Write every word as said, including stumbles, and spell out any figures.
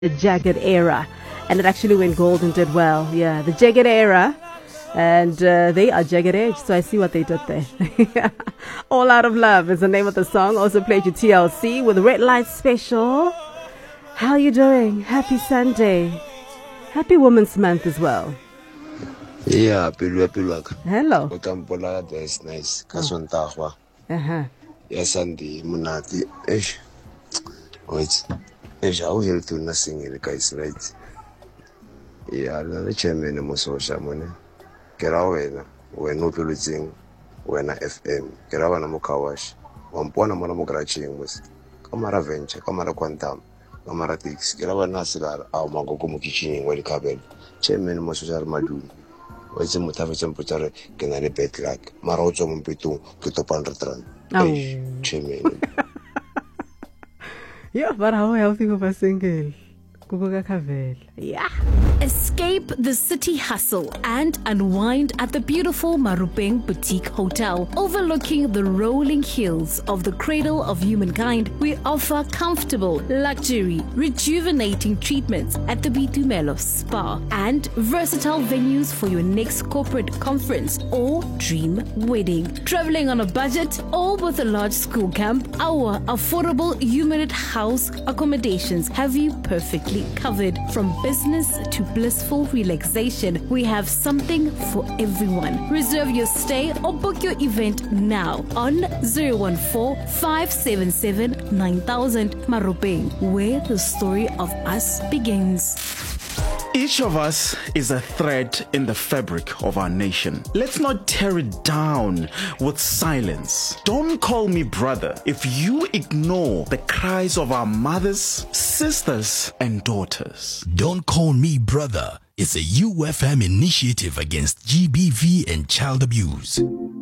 the Jagged Era, and it actually went gold and did well. Yeah, the Jagged Era, and uh, they are Jagged Edge, so I see what they did there. All Out of Love is the name of the song. Also played you T L C with Red Light Special. How are you doing? Happy Sunday. Happy Women's Month as well. Yeah, pilwa pilwa. Hello. Utampola that's nice. Kasontawa. Uh-huh. Yes, Andy Munati. Eish. Wait. Eish, how will to nothing in the guys, right? Yeah, the chairman of Mososha money. Kerawena, we're not losing when a F M. Kerawana Mokawash. One point of Monomograchi was Kamara Venture, Kamara Quantum, Kamara Tix, Kerawana Cigar, our Magokumu kitchen, where the cabin. Chairman of Mososha Madu. What's the motivation for the Canary Pet like Marozo Mumpitu, Putopandratran? Oh, chairman. Yeah, but how healthy of a single? Yeah. Escape the city hustle and unwind at the beautiful Marupeng Boutique Hotel. Overlooking the rolling hills of the cradle of humankind, we offer comfortable, luxury, rejuvenating treatments at the Bitumelo Spa and versatile venues for your next corporate conference or dream wedding. Traveling on a budget or with a large school camp, our affordable Humanit House accommodations have you perfectly covered. From business to blissful relaxation, we have something for everyone. Reserve your stay or book your event now on zero one four, five seven seven, nine thousand Marupeng, where the story of us begins. Each of us is a thread in the fabric of our nation. Let's not tear it down with silence. Don't call me brother if you ignore the cries of our mothers, sisters, and daughters. Don't Call Me Brother is a U F M initiative against G B V and child abuse.